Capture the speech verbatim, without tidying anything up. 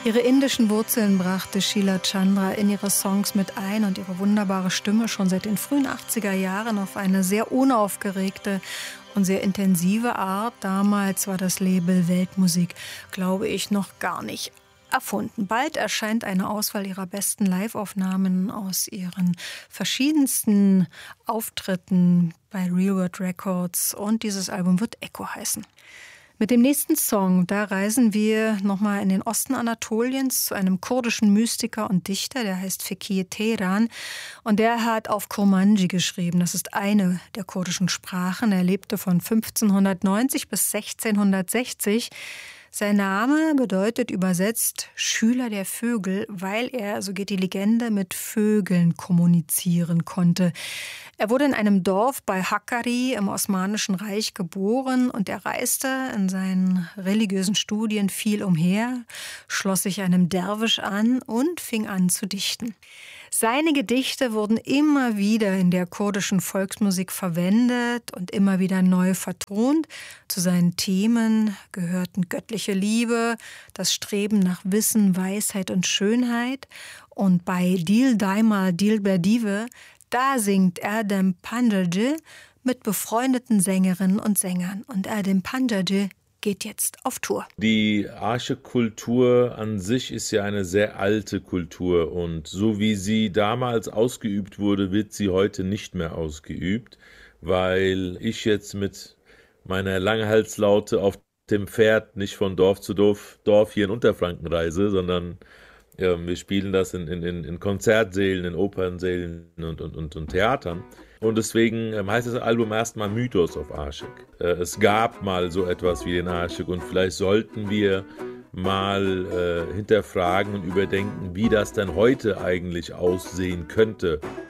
Ihre indischen Wurzeln brachte Sheila Chandra in ihre Songs mit ein und ihre wunderbare Stimme schon seit den frühen achtziger Jahren auf eine sehr unaufgeregte und sehr intensive Art. Damals war das Label Weltmusik, glaube ich, noch gar nicht erfunden. Bald erscheint eine Auswahl ihrer besten Live-Aufnahmen aus ihren verschiedensten Auftritten bei Real World Records und dieses Album wird Echo heißen. Mit dem nächsten Song, da reisen wir nochmal in den Osten Anatoliens zu einem kurdischen Mystiker und Dichter, der heißt Fekiye Teheran und der hat auf Kurmanji geschrieben. Das ist eine der kurdischen Sprachen. Er lebte von fünfzehnhundertneunzig bis sechzehnhundertsechzig. Sein Name bedeutet übersetzt Schüler der Vögel, weil er, so geht die Legende, mit Vögeln kommunizieren konnte. Er wurde in einem Dorf bei Hakkari im Osmanischen Reich geboren und er reiste in seinen religiösen Studien viel umher, schloss sich einem Derwisch an und fing an zu dichten. Seine Gedichte wurden immer wieder in der kurdischen Volksmusik verwendet und immer wieder neu vertont. Zu seinen Themen gehörten göttliche Liebe, das Streben nach Wissen, Weisheit und Schönheit. Und bei Dil Daima Dil Berdive, da singt Erdem Panjadji mit befreundeten Sängerinnen und Sängern. Und Erdem Panjadji geht jetzt auf Tour. Die Aşık-Kultur an sich ist ja eine sehr alte Kultur und so wie sie damals ausgeübt wurde, wird sie heute nicht mehr ausgeübt, weil ich jetzt mit meiner Langhalslaute auf dem Pferd nicht von Dorf zu Dorf, Dorf hier in Unterfranken reise, sondern ja, wir spielen das in, in, in Konzertsälen, in Opernsälen und, und, und, und Theatern. Und deswegen ähm, heißt das Album erstmal Mythos of Aşık. Äh, es gab mal so etwas wie den Aşık und vielleicht sollten wir mal äh, hinterfragen und überdenken, wie das denn heute eigentlich aussehen könnte.